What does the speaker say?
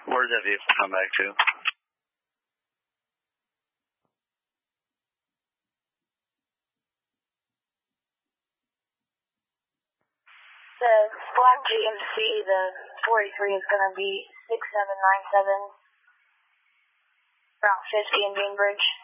Where did that vehicle come back to? The black GMC, the 43 is going to be 6797, Route 50 in Bainbridge.